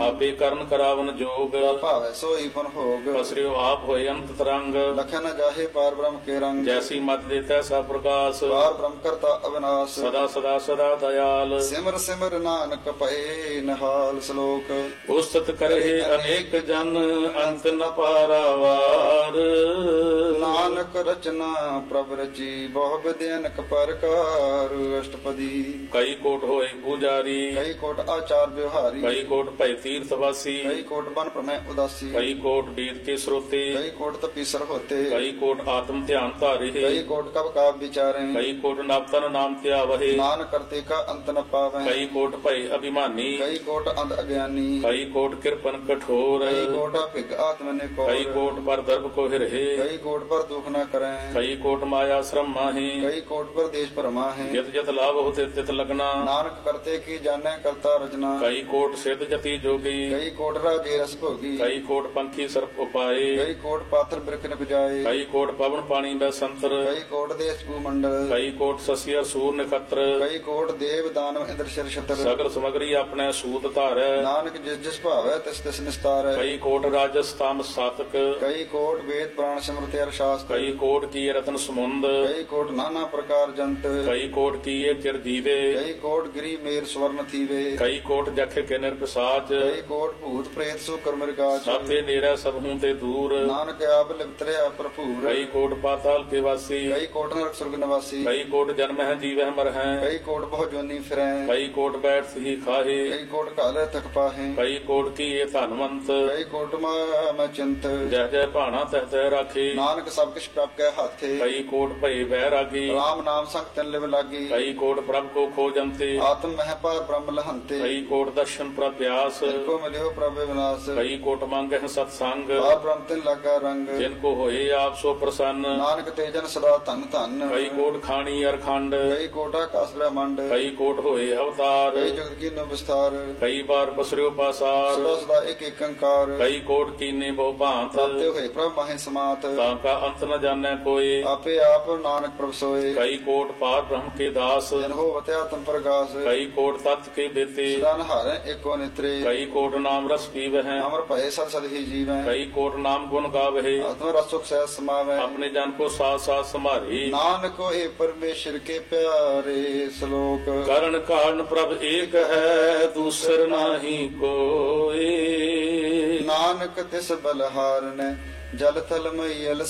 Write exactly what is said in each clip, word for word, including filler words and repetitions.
ਆਪੇ ਕਰਨ ਕਰਾਵਨ ਜੋਗ ਭਾਵੈ ਸੋਈ ਫਨ ਭੋਗ ਪਸਰਿਓ ਆਪ ਹੋਏ ਅੰਤ ਤਰੰਗ ਲਖਨ ਨ ਜਾਹੇ ਪਾਰ ਬ੍ਰਹਮ ਕੇ ਰੰਗ ਜੈਸੀ ਮਤ ਦੇ ਤੈਸਾ ਪ੍ਰਕਾਸ਼ ਪਾਰ ਬ੍ਰਹਮ ਕਰਤਾ ਅਵਿਨਾਸ਼ ਸਦਾ ਸਦਾ ਸਦਾ ਦਇਆਲ ਸਿਮਰ ਸਿਮਰ ਨਾਨਕ ਪਏ ਨਿਹਾਲ ਸ਼ਲੋਕ ਉਸਤਤ ਕਰਹਿ ਅਨੇਕ ਜਨ ਅੰਤ ਨ ਪਾਰਾਵਾਰ ਨਾਨਕ ਰਚਨਾ ਪ੍ਰਭ ਰਚੀ ਬਹੁ ਵਿਦਿ ਅਨਕ ਪ੍ਰਕਾਰ ਅਸ਼ਟਪਦੀ ਕਈ ਕੋਟ ਹੋਏ ਪੂਜਾਰੀ ਕਈ ਕੋਟ ਆਚਾਰ ਵਿਵਹਾਰੀ ਕਈ ਕੋਟ ਭੈ ਤੀਰਥ ਵਾਸੀ ਕਈ ਕੋਟ ਬਨ ਪ੍ਰਮੈ ਉਦਾਸੀ ਕਈ ਕੋਟ ਵੇਦ ਕੇ ਸਰੋਤੇ ਕਈ ਕੋਟ ਤਪੀਸਰ ਹੋਤੇ ਕਈ ਕੋਟ ਆਤਮ ਧਿਆਨ ਧਾਰੇ ਕਈ ਕੋਟ ਕਬ ਕਾਬ ਵਿਚਾਰੇ ਕਈ ਕੋਟ ਨਵਤਨ ਨਾਮ ਧਿਆਵਹਿ ਨਾਨਕ ਕਰਤੇ ਕਾ ਅੰਤ ਨ ਪਾਵੈ ਕਈ ਕੋਟ ਭੈ ਅਭਿਮਾਨੀ ਕਈ ਕੋਟ ਅੰਧ ਅਗਿਆਨੀ ਕਈ ਕੋਟ ਕਿਰਪਨ ਕਠੋਰ ਕਈ ਕੋਟ ਭਿਗ ਆਤਮ ਨੇ ਕੋ ਕਈ ਕੋਟ ਪਰ ਦਰਬ ਕੋ ਹਿਰਹਿ ਕਈ ਕੋਟ ਪਰ ਦੁਖ ਨ ਕਰੈ ਕਈ ਕੋਟ ਮਾਇਆ ਸ਼ਰਮ ਮਾਹੀ ਕਈ ਕੋਟ ਪਰ ਦੇਸ਼ ਭਰਮਾ ਹੈ ਜਿਤ ਜਿਤ ਲਾਭ ਹੋਤੇ ਤਿਤ ਲਗਨਾ ਨਾਨਕ ਕਰਤੇ ਕੀ ਜਾਣੈ ਕਰਤਾ ਰਚਨਾ ਕਈ ਕੋਟ ਸਿੱਧ ਜਤੀ ਜੋਗੀ ਕਈ ਕੋਟ ਰਾਜੇ ਰਸ ਭੋਗੀ ਕਈ ਕੋਟ ਪੰਖੀ ਸਰਪ ਉਪਾਏ ਕਈ ਕੋਟ ਪਾਥਰ ਬਿਰਖ ਨ ਬਜਾਏ ਕਈ ਕੋਟ ਪਵਨ ਪਾਣੀ ਬੈ ਸੰਤਰ ਕਈ ਕੋਟ ਦੇਸ਼ ਭੂ ਮੰਡਲ ਕਈ ਕੋਟ ਸਸਿਆ ਸੂਰ ਨਖਤਰ ਕਈ ਕੋਟ ਦੇਵ ਦਾਨਵ ਇੰਦਰ ਸ਼ਰ ਛਤਰ ਸਗਲ ਸਮਗਰੀ ਆਪਣੇ ਸੂਤ ਧਾਰੈ ਨਾਨਕ ਜਿਸ ਜਿਸ ਭਾਵੈ ਤਿਸ ਤਿਸ ਨਿਸਤਾਰੈ ਕਈ ਕੋਟ ਰਾਜਸ ਤਾਮ ਸਾਤਕ ਕਈ ਕੋਟ ਵੇਦ ਪ੍ਰਾਣ ਸਿਮਰਤਿ ਅਰ ਸ਼ਾਸਤਰ ਕਈ ਕੋਟ ਕੀ ਰਤਨ ਸਮੁੰਦ ਕਈ ਕੋਟ ਨਾਨਾ ਪ੍ਰਕਾਰ ਜੰਤ ਕਈ ਕੋਟ ਕੀਏ ਚਿਰ ਜੀਵੇ ਕਈ ਕੋਟ ਗਿਰੀ ਮੇਰ ਸਵਰਨ ਥੀਵੇ ਕਈ ਕੋਟ ਜਖ ਕੇ ਨਿਰਪਸਾਚ ਕਈ ਕੋਟ ਭੂਤ ਪ੍ਰੇਤ ਸੋ ਕਰਮ ਰਿਕਾਚ ਸਾਥੇ ਨੇੜੇ ਸਭ ਹੂੰ ਤੇ ਦੂਰ ਨਾਨਕ ਆਪ ਲਿਪਤਰਿਆ ਭਰਪੂਰ ਕਈ ਕੋਟ ਪਾਤਾਲ ਕੇ ਵਾਸੀ ਕਈ ਕੋਟ ਨਰਕ ਸੁਰਗ ਨਿਵਾਸੀ ਕਈ ਕੋਟ ਜਨਮ ਹੈ ਜੀਵਹਿ ਮਰ ਹੈ ਕਈ ਕੋਟ ਬਹੁ ਜੋਨੀ ਫਿਰੈ ਕਈ ਕੋਟ ਬੈਠ ਸਹੀ ਖਾਹੇ ਕਈ ਕੋਟ ਕਾਲੇ ਤਕ ਪਾਹੇ ਕਈ ਕੋਟ ਕੀਏ ਧਨਵੰਤ ਕਈ ਕੋਟ ਮੈਂ ਚਿੰਤ ਜਹ ਜਹ ਭਾਣਾ ਤਹ ਤਹ ਰਾਖੇ ਨਾਨਕ ਸਭ ਕਿਛ ਪ੍ਰਭ ਕੈ ਹਾਥੇ ਕਈ ਕੋਟ ਭਏ ਬੈਰਾਗੀ ਰਾਮ ਨਾਮ ਸੰਗ ਤਨ ਲਿਵ ਲਾਗੀ ਕਈ ਕੋਟ ਪ੍ਰਭ ਕੋ ਖੋਜੰਤੇ ਆਤਮ ਮਹਿ ਪਾਰ ਬ੍ਰਹਮ ਲਹੰਤੇ ਕਈ ਕੋਟ ਦਰਸ਼ਨ ਪ੍ਰਭਿਆਸ ਕੋ ਮਿਲਿਓ ਪ੍ਰਭ ਵਿਨਾਸ਼ ਕਈ ਕੋਟ ਮੰਗਹਿ ਸਤ ਸੰਗ ਪਾਰ ਬ੍ਰਹਮ ਤਿਨ ਲਾਗਾ ਰੰਗ ਜਿਨ ਕੋ ਹੋਏ ਆਪ ਸੋ ਪ੍ਰਸੰਨ ਨਾਨਕ ਤੇ ਜਨ ਸਦਾ ਧਨ ਧਨ ਕਈ ਕੋਟ ਖਾਣੀ ਅਰਖੰਡ ਕਈ ਕੋਟ ਆਕਾਸ ਬ੍ਰਹਮੰਡ ਕਈ ਕੋਟ ਹੋਏ ਅਵਤਾਰ ਕਈ ਜਗਤ ਕੀ ਨੋ ਵਿਸਤਾਰ ਕਈ ਬਾਰ ਪਸਰਿਓ ਪਾਸਾਰ ਸਦਾ ਸਦਾ ਇੱਕ ਇੱਕ ਅੰਕਾਰ ਕਈ ਕੋਟ ਕੀਨੇ ਬਹੁ ਭਾਂਤ ਤਾਤੇ ਹੋਏ ਪ੍ਰਭ ਮਾਹੇ ਸਮਾਤ ਤਾਂ ਕਾ ਅੰਤ ਨ ਜਾਣੈ ਕੋਏ ਆਪੇ ਆਪ ਨਾਨਕ ਪ੍ਰਭ ਸੋਏ ਕਈ ਕੋਟ ਪਾਰ ਬ੍ਰਹਮ ਕੇ ਦਾਸ ਜਨ ਹੋ ਵਤਿਆ ਤਨ ਪ੍ਰਗਾਸ ਕਈ ਕੋਟ ਤਤ ਕੇ ਬੇਤੇ ਸਦਾ ਨਹਾਰੈ ਏਕੋ ਨਿਤਰੇ ਕਈ ਕੋਟ ਨਾਮ ਰਸ ਪੀਵਹਿ ਅਮਰ ਭਏ ਸਦ ਸਦ ਹੀ ਜੀਵੈ ਕਈ ਕੋਟ ਨਾਮ ਗੁਣ ਗਾਵਹਿ ਆਤਮ ਰਸੁਖ ਸਹਿ ਸਮਾਵੈ ਆਪਣੇ ਜਨ ਕੋ ਸਾਥ ਸਾਥ ਸੰਭਾਰੀ ਨਾਨਕ ਹੋਏ ਪਰਮੇਸ਼ਰ ਕੇ ਪਿਆਰੇ ਸ਼ਲੋਕ ਕਰਨ ਕਾਰਨ ਪ੍ਰਭ ਏਕ ਹੈ ਦੂਸਰ ਨਾਹੀ ਕੋਏ ਨਾਨਕ ਤਿਸ ਬਲਹਾਰਨੈ ਜਲ ਥਲ ਮਈਲ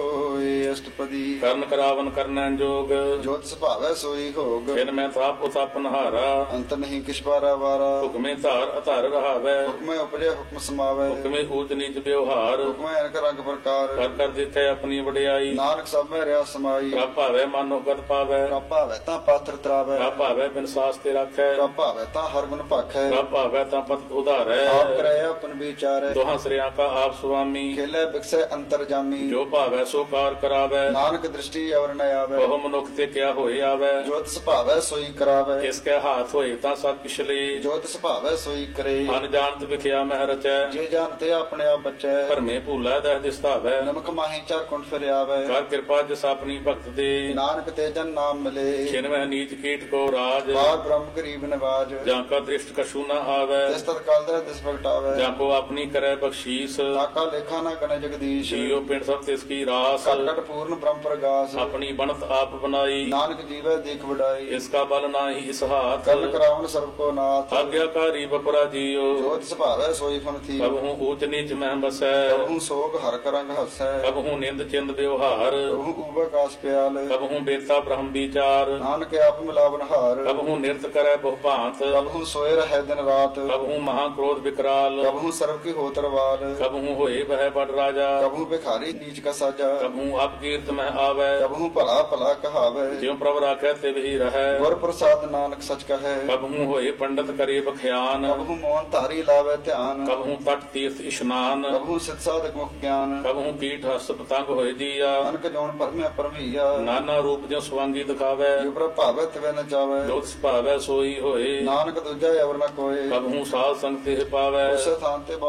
ਸੋਏ ਅਸ਼ਟਪਦੀ ਕਰਨ ਕਰਾਵਨ ਕਰਨੈ ਜੋਗ ਜੋਤ ਸੁਭਾਵੈ ਸੋਈ ਹੋਗ ਫਿਰ ਮੈਂ ਤਾਪ ਉਤਪ ਨਹਾਰਾ ਅੰਤ ਨਹੀਂ ਕਿਛ ਬਾਰਾ ਵਾਰਾ ਹੁਕਮੇ ਧਾਰ ਅਧਾਰ ਰਹਾਵੈ ਹੁਕਮੈ ਉਪਜੈ ਹੁਕਮ ਸਮਾਵੈ ਹੁਕਮੇ ਊਚ ਨੀਚ ਵਿਵਹਾਰ ਹੁਕਮੈ ਅਨਕ ਰੰਗ ਪ੍ਰਕਾਰ ਕਰ ਕਰ ਦਿੱਤੇ ਆਪਣੀ ਵਡਿਆਈ ਨਾਨਕ ਸਭ ਮੈਂ ਰਿਆ ਸਮਾਈ ਪ੍ਰਭ ਭਾਵੈ ਮਨੋ ਗਤ ਪਾਵੈ ਪ੍ਰਭ ਭਾਵੈ ਤਾਂ ਪਾਤਰ ਤਰਾਵੈ ਪ੍ਰਭ ਭਾਵੈ ਬਿਨ ਸਾਸ ਤੇ ਰੱਖੈ ਪ੍ਰਭ ਭਾਵੈ ਤਾਂ ਹਰ ਗੁਣ ਭਾਖੈ ਪ੍ਰਭ ਭਾਵੈ ਤਾਂ ਪਤ ਉਧਾਰੈ ਆਪ ਕਰੈ ਆਪਨ ਵਿਚਾਰੈ ਦੋਹਾਂ ਸ੍ਰਿਆਂ ਕਾ ਆਪ ਸੁਆਮੀ ਖੇਲੇ ਬਿਕਸੈ ਅੰਤਰ ਜਾਮੀ ਜੋ ਭਾਵੈ ਸੋ ਕਾਰ ਕਰਾਵੈ ਨਾਨਕ ਦ੍ਰਿਸ਼ਟੀ ਅਵਰ ਨ ਆਵੈ ਬਹੁ ਮਨੁੱਖ ਤੇ ਕਿਆ ਹੋਏ ਆਵੈ ਜੋਤ ਸੁਭਾਵੈ ਸੋਈ ਕਰਾਵੈ ਇਸ ਕੈ ਹਾਥ ਹੋਏ ਤਾਂ ਸਭ ਕਿਛ ਲੇ ਜੋਤ ਸੁਭਾਵੈ ਸੋਈ ਕਰੇ ਅਨਜਾਣਤ ਵਿਖਿਆ ਮਹਿ ਰਚੈ ਜੇ ਜਾਣਤੇ ਆਪਣੇ ਆਪ ਬਚੈ ਭਰਮੇ ਭੂਲਾ ਦਹ ਦਿਸਤਾਵੈ ਨਮਕ ਮਾਹੀ ਚਾਰ ਕੁੰਡ ਫਿਰ ਆਵੈ ਕਰ ਕਿਰਪਾ ਜਿਸ ਆਪਣੀ ਭਗਤ ਦੇ ਨਾਨਕ ਤੇ ਜਨ ਨਾਮ ਮਿਲੇ ਖਿਨਵਹਿ ਨੀਚ ਕੀਟ ਕੋ ਰਾਜ ਬਾਰ ਬ੍ਰਹਮ ਗਰੀਬ ਨਿਵਾਜ ਜਾਂ ਕਾ ਦ੍ਰਿਸ਼ਟ ਕਛੂ ਨ ਆਵੈ ਤਿਸ ਤਤ ਕਾਲ ਦਰ ਤਿਸ ਪ੍ਰਗਟਾਵੈ ਜਾਂ ਕੋ ਆਪਣੀ ਕਰੈ ਬਖਸ਼ੀਸ ਤਾਕਾ ਲੇਖਾ ਨਾ ਗਣ ਜਗਦੀਸ਼ ਜੀਉ ਪਿੰਡ ਸਭ ਤਿਸ ਕੀ ਰਾਸ ਕਟ ਪੂਰਨ ਬ੍ਰਹਮ ਪ੍ਰਗਾਸ ਆਪਣੀ ਬਣਤ ਆਪ ਬਣਾਈ ਨਾਨਕ ਜੀਵੈ ਦੇਖ ਵਡਾਈ ਇਸ ਕਾ ਬਲ ਨਾਹੀ ਇਸ ਹਾਥ ਕਰਨ ਕਰਾਵਨ ਸਰਬ ਕੋ ਨਾਥ ਆਗਿਆਕਾਰੀ ਬਪਰਾ ਜੀਉ ਜੋਤ ਸੁਭਾਵੈ ਸੋਈ ਫਨ ਥੀ ਕਬ ਹੂੰ ਊਚ ਨੀਚ ਮਹਿ ਬਸੈ ਕਬਹੂ ਸੋਗ ਹਰ ਕਰੰਗ ਹਸੈ ਕਬ ਹੂੰ ਨਿੰਦ ਚਿੰਦ ਵਿਵਹਾਰ ਕਬਹੂ ਉਬਕਾਸ ਪਿਆਲ ਕਬ ਹੂੰ ਬੇਤਾ ਬ੍ਰਹਮ ਵਿਚਾਰ ਨਾਨਕ ਆਪ ਮਿਲਾਵਨ ਹਾਰ ਕਬ ਹੂੰ ਨਿਰਤ ਕਰੈ ਬਹੁ ਭਾਂਤ ਕਬਹੂ ਸੋਏ ਰਹਿ ਦਿਨ ਰਾਤ ਕਬ ਹੂੰ ਮਹਾ ਕ੍ਰੋਧ ਵਿਕਰਾਲ ਕਬਹੂ ਸਰਬ ਕੀ ਹੋਤਰ ਵਾਲ ਕਬ ਹੂੰ ਹੋਏ ਬਹਿ ਬੜ ਰਾਜਾ ਕਬਹੂ ਬਿਖਾਰੀ ਨੀਚ ਕਾ ਸਾਜਾ ਕਬ ਹੂੰ ਅਪ ਕੀਰਤ ਮਹਿ ਆਵੈ ਕਬਹੂ ਭਲਾ ਭਲਾ ਕਹਾਵੈ ਜਿਉ ਪ੍ਰਭ ਰਾਖੈ ਤੇ ਵੀ ਰਹੈ ਗੁਰ ਪ੍ਰਸਾਦ ਨਾਨਕ ਸਚ ਕਹੈ ਕਬ ਹੂੰ ਹੋਏ ਪੰਡਤ ਕਰੇ ਬਖਿਆਨ ਕਬਹੂ ਮੋਹਨ ਧਾਰੀ ਲਾਵੈ ਧਿਆਨ ਕਬ ਹੂੰ ਤਟ ਤੀਰਥ ਇਸ਼ਨਾਨ ਕਬਹੂ ਸਿਧ ਸਾਧਕ ਮੁਖ ਗਿਆਨ ਕਬ ਹੂੰ ਕੀਟ ਹਸ ਪਤੰਗ ਹੋਏ ਜੀਆ ਅਨਕ ਜੋਨ ਪਰਮਿਆ ਪਰਮਈਆ ਨਾਨਾ ਰੂਪ ਜਿਉ ਸਵਾਂਗੀ ਦਿਖਾਵੈ ਜੋ ਪ੍ਰਭ ਭਾਵੈ ਤਿਵੈ ਨ ਜਾਵੈ ਜੋਤ ਸੁਭਾਵੈ ਸੋਈ ਹੋਏ ਨਾਨਕ ਦੂਜਾ ਅਵਰ ਨ ਕੋਏ ਕਬ ਹੂੰ ਸਾਧ ਸੰਗ ਤੇ ਪਾਵੈ ਉਸ ਥਾਨ ਤੇ ਬੌਰ ਨ ਆਵੈ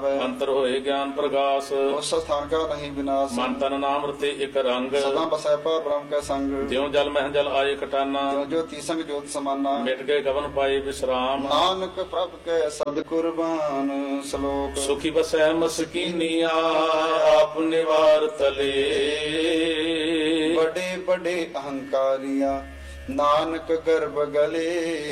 जावे। अंतर होए ज्ञान प्रकाश उस स्थान का नहीं विनाश। मन तन नाम रते एक रंग सदा बसै पर ब्रह्म के संग। ज्यों जल मह जल आए कटाना ज्यों ज्योति संग ज्योत समाना। मिट गए गवन पाए विश्राम नानक प्रभ के सद कुर्बान। श्लोक सुखी बसै मस्कीनिया आप निवार तले बड़े बड़े अहंकारिया नानक गर्भ गले।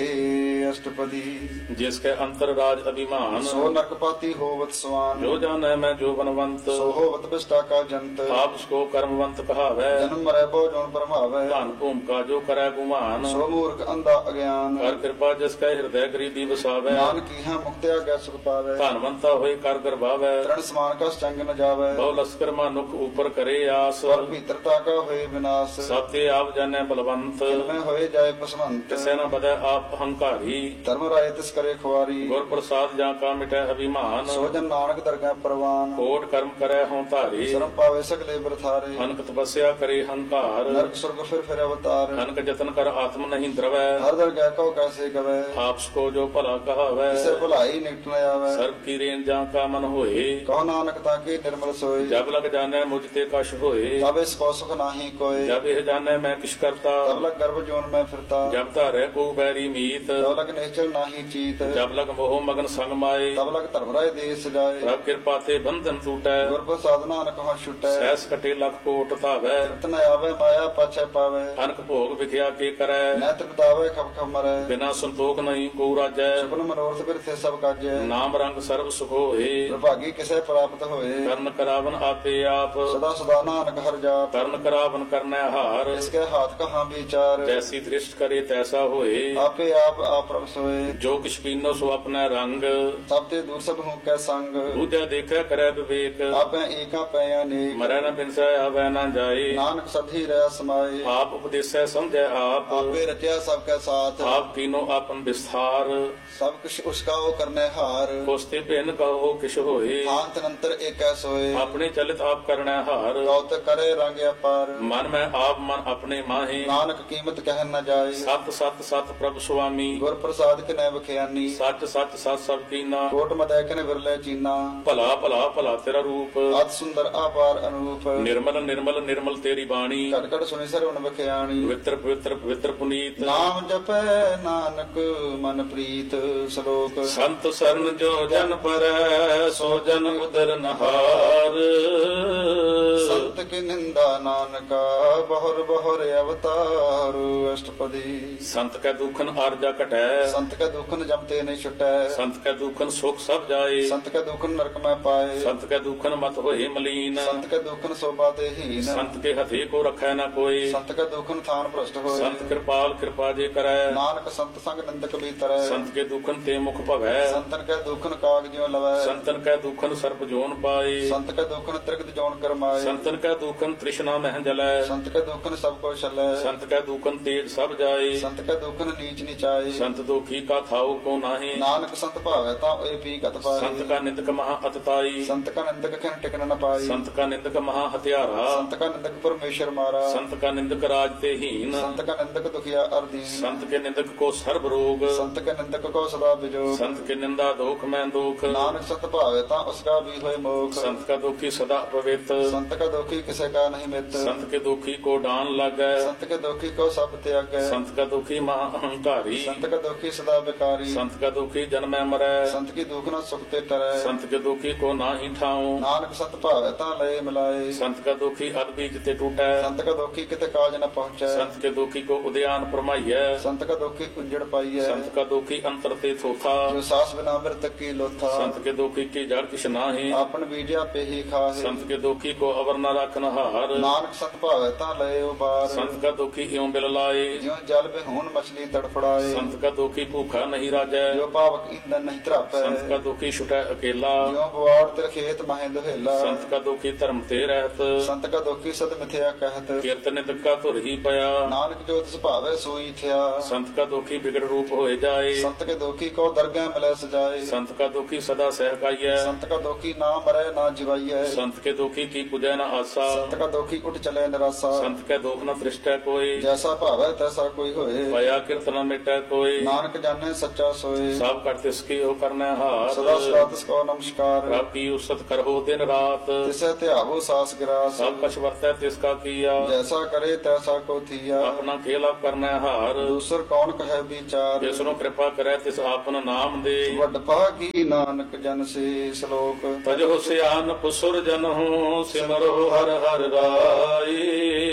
अष्टपदी जिसके अंतर राज अभिमान सो नरकपाती होवत स्वान। जो जाने मैं जो बनवंत सो होवत विष्टा का जंत। आप उसको कर्मवंत कहावै जन्म मरै बो जोन परमावै। धन भूम का जो करे गुमान सो मूर्ख अंधा अज्ञान। कर कृपा जिसका हृदय गरीबी बसावै नानक इहाँ मुक्त्या गै सुख पावै। धनवंता होए कर गर्भावै तृण समान का संग न जावै। बहु लश्कर मानुख ऊपर करे आस पर भीतरता का होए विनाश। सत्य आप जाने बलवंत में होए जाए पसवंत। किसे न बदे आप अहंकारी धर्म राय तिस करे खुआरी। गुर प्रसाद जा का मिटे अभिमान सो जन नानक दरगाह परवान। कोट कर्म करे हों धारी शर्म पावे सकले बरथारे। अनक तपस्या करे हंकार नरक स्वर्ग फिर फिर अवतार। अनक जतन कर आत्म नहीं द्रवै हर दरगाह को कैसे गवे। आपको जो भला कहावै इसे भलाई निकट न आवे। सर्व की रेन जा का मन होए कहो नानक ताके निर्मल सोए। जब लग जाने मुझ ते कश होए तब इसको सुख नाही कोय। जब यह जाने मैं किस करता तब लग गर्भ जोन में फिरता। जब तारे को बैरी मीत तब लग निश्चल नाही चीत। जब लग मोह मगन संग माए तब लग धर्म राय देश जाए। प्रभ कृपा ते बंधन टूटै गुर प्रसाद नानक कहाँ छुटै। सहस कटे लख कोट धावै तृप्त न आवे माया पाछे पावे। अनक भोग विख्या के करै न तृप्तावे खप खप मरै। बिना संतोख नहीं को राजै सुपन मनोरथ बिरथे सब काजै। नाम रंग सर्व सुख होए प्रभागी किसे प्राप्त होए। कर्ण करावन आपे आप सदा सदा नानक हर जाप। कर्ण करावन करनै हार इसके हाथ कहाँ विचार। जैसी दृष्ट करे तैसा होए आपे आप आप सोए। जो किछ कीनो सो अपना रंग सब ते दूर सब हूँ कै संग। दूजा देखै करै विवेक आपे एका पै अनेक। मरै न बिनसै आवे न जाए नानक सधी रह समाए। आप उपदेसै समझै आप आपे रचया सबके साथ। आप कीनो आपन विस्तार सब कुछ उसका वो करने हार। कोस्ते भिन्न कहो किछ होए अंत नंतर एक सोए। अपने चलित आप करनै हार गौत करे रंग अपार। मन में आप मन अपने माहे नानक कीमत कह न जाए। सत सत सत प्रभु स्वामी गुर प्रसाद के नय बखियानी। सच सच सत सब कीना कोट मदय के विरले चीना। भला भला भला तेरा रूप अत सुंदर अपार अनूप। निर्मल निर्मल निर्मल तेरी बाणी कट कट सुनि सरवण बखियानी। पवित्र पवित्र पवित्र पुनीत नाम जपै नानक मन प्रीत। श्लोक संत शरण जो जन पर सो जन उदर नहार संत की निंदा नानका बहुर बहुर अवतार। अष्टपदी संत के दुखन आरजा कटै संत के दुखन जमते नहीं छुटै। संत के दुखन सुख सब जाए संत के दुखन नरक में पाए। संत के दुखन मत होए मलीन संत के दुखन शोभा देहीन। संत के हथे को रखै न कोई संत के दुखन थान भ्रष्ट होए। संत कृपाल कृपा जे करै नानक संत संग निंदक भीतर। संत के दुखन ते मुख भवै संतन के दुखन काग ज्यों लवै। संतन के दुखन सर्प जोन पाए संत के दुखन त्रिगत जोन करमाए। संतन के दुखन तृष्णा मह जलै संत के दुखन सब को छलै। संत के दुखन तेज सब जाए संत के दुखन नीच नीचाए। संत दुखी का थाऊ को नाहि नानक संत भावै ता ओए पी गत पाए। संत का निंदक महा अतताई संत का निंदक खन टिकन न पाई। संत का निंदक महा हत्यारा संत का निंदक परमेश्वर मारा। संत का निंदक राज ते हीन संत का निंदक दुखिया अर्दीन। संत के निंदक को सर्व रोग संत के निंदक को सदा बिजोग। संत के निंदा दुख में दुख नानक संत भावै ता उसका भी होए मोख। संत का दुखी सदा पवित्र संत का दुखी किसे का नहीं मित। संत के दुखी को डान लगै संत के दुखी को सब त्यागै। संत का दुखी महा अहंकारी संत का दुखी सदा बेकारी। संत का दुखी जन्म मरै संत की दुख न सुख ते टरै। संत के दुखी को नाही ठाऊं नानक संत भावै ता लय मिलाए। संत का दुखी अद बीज ते टूटै संत का दुखी किते काज न पहुँचै। संत के दुखी को उद्यान परमाइयै संत का दुखी उजड़ पाइयै। संत का दुखी अंतर ते थोथा जो सास बिना मृतक की लोथा। संत के दुखी की जड़ किछ नाही आपन बीजा पे ही खाहे। संत के दुखी को अवर न रखन हार नानक संत भावै ता लय उबार। संत का दुखी इਉਂ बिल लाए ज्यों जल बिहून मछली तड़फड़ाए। संत का दुखी भूखा नहीं राजै जो पावक ईंधन नहीं त्रापै। संत का दुखी छुटै अकेला ज्यों बुआड़ तिर खेत माहे दुहेला। संत का दुखी धर्म ते रहत संत का दुखी सद मिथ्या कहत। कीर्तन का धुर ही पया नानक जो तिस भावै सोई थिया। संत का दुखी बिगड़ रूप होए जाए संत के दुखी को दरगाह मिलै सजाए। संत का दुखी सदा सहकाइयै संत का दुखी ना मरै ना जिवाइयै। संत के दुखी की पूजै न आसा संत का दुखी उठ चले निराशा। संत के दुख न दृष्टै कोई जैसा ਭਾਵੈ ਤੈਸਾ ਕੋਈ ਹੋਏ। ਪਾਇਆ ਕਿਰਤ ਨ ਮਿਟੈ ਕੋਈ, ਨਾਨਕ ਜਾਣੈ ਸੱਚਾ ਸੋਏ। ਸਭ ਕਰ ਤਿਸ ਕੀ ਉਹ ਕਰਨਾ ਹਾਰ। ਸਦਾ ਸਦਾ ਤਿਸ ਕੋ ਨਮਸਕਾਰ। ਰਾਤੀ ਉਸਤ ਕਰੋ ਦਿਨ ਰਾਤ, ਤਿਸੈ ਧਿਆਵੋ ਸਾਸ ਗਿਰਾਸ। ਸਭ ਕਛ ਵਰਤੈ ਤਿਸ ਕਾ ਕੀਆ। ਜੈਸਾ ਕਰੇ ਤੈਸਾ ਕੋ ਥੀਆ। ਆਪਣਾ ਖੇਲਾ ਕਰਨਾ ਹਾਰ। ਦੂਸਰ ਕੌਣ ਕਹੈ ਵਿਚਾਰ। ਜਿਸ ਨੂੰ ਕਿਰਪਾ ਕਰੈ ਤਿਸ ਆਪਨ ਨਾਮ ਦੇ। ਵੱਡ ਭਾਗੀ ਨਾਨਕ ਜਨ ਸੇ ਸ਼ਲੋਕ। ਤਜੋ ਸਿਆਨ ਪੁਸੁਰ ਜਨਹੁ, ਸਿਮਰੋ ਹਰ ਹਰ ਰਾਈ।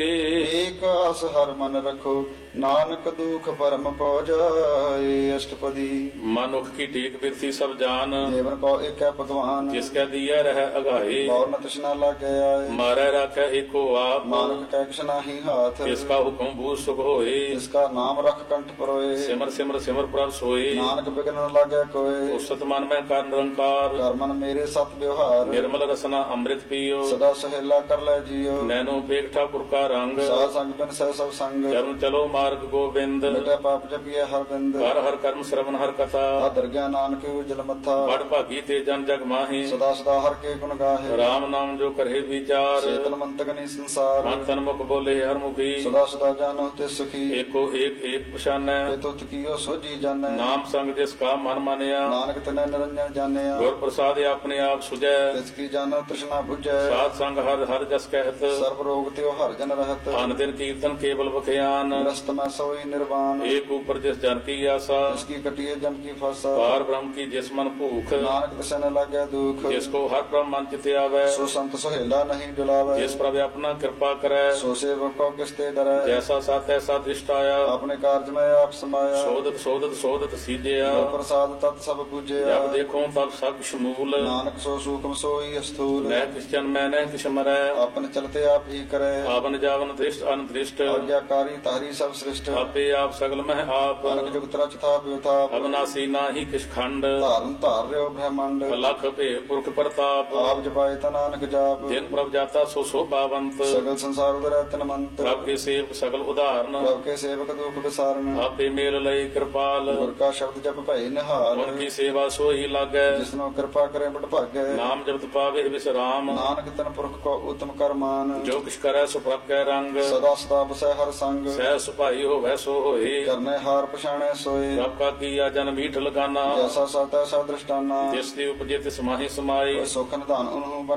ਏਕ ਆਸ ਹਰ ਮਨ ਰਖੋ, ਨਾਨਕ ਦੁਖ ਪਰਮ ਪਉ ਜਾਏ। ਅਸ਼ਟਪਦੀ। ਮਨੁਖ ਕੀ ਟੇਕ ਬਿਰਥੀ ਸਭ ਜਾਨ, ਦੇਵਨ ਕੋ ਏਕੈ ਭਗਵਾਨ। ਜਿਸ ਕੈ ਦੀਐ ਰਹਿ ਅਗਾਏ। ਬਉ ਨ ਤ੍ਰਿਸ਼ਨਾ ਲਾਗੈ ਆਏ। ਮਾਰੈ ਰਾਖੈ ਏਕੋ ਆਪ, ਨਾਨਕ ਕੈ ਕਿਛ ਨਾਹੀ ਹਾਥ। ਤਿਸ ਕਾ ਹੁਕਮ ਬੂਝ ਸੁਖ ਹੋਏ। ਜਿਸ ਕਾ ਨਾਮ ਰਖ ਕੰਠ ਪਰੋਏ। ਸਿਮਰ ਸਿਮਰ ਸਿਮਰ ਪ੍ਰਭ ਸੋਏ। ਨਾਨਕ ਬਿਗਨ ਨ ਲਾਗੈ ਕੋਏ। ਉਸਤ ਮਨ ਮੈਂ ਕਰ ਨਿਰੰਕਾਰ, ਕਰ ਮਨ ਮੇਰੇ ਸਤ ਵਿਵਹਾਰ। ਨਿਰਮਲ ਰਸਨਾ ਅੰਮ੍ਰਿਤ ਪੀਓ। ਸਦਾ ਸਹੇਲਾ ਕਰ ਲੈ ਜੀਓ। ਨੈਨੋ ਪੇਖ ਠਾਕੁਰ ਕਾ ਰੰਗ, ਸਾਧ ਸੰਗ ਬਿਨ ਸਹਿ ਸਭ ਸੰਗ। ਚਰਨ ਚਲੋ ਮਾਰਗ ਗੋਬਿੰਦ। ਮਿਟੈ ਪਾਪ ਜਪੀਐ ਹਰ ਬਿੰਦ। ਹਰ ਹਰ ਕਰਮ ਸ਼ਰਵਨ ਹਰ ਕਥਾ, ਆਦਰ ਗਿਆਨ ਨਾਨਕ ਉਜਲ ਮੱਥਾ। ਬੜ ਭਾਗੀ ਤੇ ਜਨ ਜਗ ਮਾਹੀ। ਸਦਾ ਸਦਾ ਹਰ ਕੇ ਗੁਣ ਗਾਹੇ। ਰਾਮ ਨਾਮ ਜੋ ਕਰੇ ਵਿਚਾਰ, ਚੇਤਨ ਮੰਤਕ ਨੀ ਸੰਸਾਰ। ਮਨ ਤਨ ਮੁਖ ਬੋਲੇ ਹਰ ਮੁਖੀ। ਸਦਾ ਸਦਾ ਜਾਣੋ ਤੇ ਸੁਖੀ। ਏਕੋ ਏਕ ਏਕ ਪਛਾਨੈ, ਤੇ ਤੁਤ ਕੀਓ ਸੋਜੀ ਜਾਣੈ। ਨਾਮ ਸੰਗ ਜਿਸ ਕਾ ਮਨ ਮਾਨਿਆ। ਨਾਨਕ ਤਨੈ ਨਿਰੰਜਨ ਜਾਣਿਆ। ਗੁਰ ਪ੍ਰਸਾਦਿ ਆਪਣੇ ਆਪ ਸੁਝੈ, ਤਿਸ ਕੀ ਜਾਣੋ ਤ੍ਰਿਸ਼ਨਾ 부ਜੈ। ਸਾਧ ਸੰਗ ਹਰ ਹਰ ਜਸ ਕਹਿਤ। ਸਰਬ ਰੋਗ ਤਿਉ ਹਰ ਜਨ ਰਹਤ। ਅਨ ਦਿਨ ਕੀਰਤਨ ਕੇਵਲ ਬਖਿਆਨ, ਰਸਤ ਮੈਂ ਸੋਈ ਨਿਰਵਾਨ। ਏਕ ਉਪਰ ਜਿਸ ਜਨ ਕੀ ਆਸਾ। ਤਿਸ ਕੀ ਕਟਿਏ ਜਮ ਕੀ ਫਾਸਾ। ਪਾਰ ਬ੍ਰਹਮ ਕੀ ਜਿਸ ਮਨ ਭੂਖ, ਨਾਨਕ ਤਿਸੈ ਨ ਲਾਗੈ ਦੁਖ। ਜਿਸ ਕੋ ਹਰ ਬ੍ਰਹਮ ਮਨ ਚਿਤ ਆਵੈ। ਸੋ ਸੰਤ ਸੁਹੇਲਾ ਨਹੀਂ ਡੁਲਾਵੈ। ਜਿਸ ਪ੍ਰਭ ਆਪਣਾ ਕਿਰਪਾ ਕਰੈ, ਸੋ ਸੇਵਕ ਕੋ ਕਿਸ ਤੇ ਡਰੈ। ਜੈਸਾ ਸਤ ਤੈਸਾ ਦ੍ਰਿਸ਼ਟ ਆਇਆ। ਆਪਣੇ ਕਾਰਜ ਮੈਂ ਆਪ ਸਮਾਇਆ। ਸੋਧਤ ਸੋਧਤ ਸੋਧਤ ਸੀਜਿਆ। ਗੁਰ ਪ੍ਰਸਾਦ ਤਤ ਸਭ ਪੂਜਿਆ। ਜਬ ਦੇਖੋ ਤਬ ਸਭ ਸ਼ਮੂਲ, ਨਾਨਕ ਸੋ ਸੂਖਮ ਸੋਈ ਅਸਥੂਲ। ਨਹਿ ਕਿਸ ਜਨ ਮੈਂ ਨਹਿ ਕਿਛ ਮਰੈ। ਆਪਨ ਚਲਤੇ ਆਪ ਹੀ ਕਰੈ। ਆਵਨ ਜਾਵਨ ਦ੍ਰਿਸ਼ਟ ਅਨਦ੍ਰਿਸ਼ਟ, ਆਗਿਆਕਾਰੀ ਤਾਰੀ ਸਭ ਸ੍ਰਿਸ਼ਟ। ਆਪੇ ਆਪ ਸਗਲ ਮਹਿ ਆਪ। ਅਨਕ ਜੁਗਤ ਰਚ ਥਾਪ ਵਿਥਾਪ। ਅਬਨਾਸੀ ਨਾਹੀ ਕਿਛ ਖੰਡ, ਧਾਰਨ ਧਾਰ ਰਿਓ ਬ੍ਰਹਮੰਡ। ਲਖ ਭੇ ਪੁਰਖ ਪ੍ਰਤਾਪ। ਆਪ ਜਪਾਏ ਤਾ ਨਾਨਕ ਜਾਪ। ਜਿਨ ਪ੍ਰਭ ਜਾਤਾ ਸੋ ਸੋਭਾਵੰਤ, ਸਗਲ ਸੰਸਾਰ ਉਦਰੈ ਤਨਮੰਤ। ਪ੍ਰਭ ਕੇ ਸੇਵਕ ਸਗਲ ਉਦਾਹਰਨ। ਪ੍ਰਭ ਕੇ ਸੇਵਕ ਦੁਖ ਵਿਸਾਰਨ। ਆਪੇ ਮੇਲ ਲਈ ਕਿਰਪਾਲ, ਗੁਰ ਕਾ ਸ਼ਬਦ ਜਪ ਭਈ ਨਿਹਾਲ। ਗੁਰ ਕੀ ਸੇਵਾ ਸੋਈ ਲਾਗੈ। ਜਿਸਨੋ ਕਿਰਪਾ ਕਰੇ ਬੜ ਭਾਗੈ। ਨਾਮ ਜਪਤ ਪਾਵੇ ਵਿਸਰਾਮ, ਨਾਨਕ ਤਨ ਪੁਰਖ ਕੋ ਉਤਮ ਕਰਮਾਨ। ਜੋ ਕਿਛ ਕਰੈ ਸੋ ਪ੍ਰਭ ਕੈ ਰੰਗ। ਸਦਾ ਸਦਾ ਬਸੈ ਹਰ ਸੰਗ। ਸਹਿ ਸੁਭਾਈ ਹੋਵੈ ਸੋ ਹੋਏ। ਕਰਨੇ ਹਾਰ ਪਛਾਣੈ ਸੋਏ। ਪ੍ਰਭ ਕਾ ਕੀਆ ਜਨ ਮੀਠ ਲਗਾਨਾ, ਜੈਸਾ ਸਤੈ ਸਾ ਦ੍ਰਿਸ਼ਟਾਨਾ। ਜਿਸ ਦੀ ਉਪਜੇ ਤਿਸ ਮਾਹੀ ਸਮਾਈ। ਸੁਖ ਨਿਧਾਨ ਉਹਨੂੰ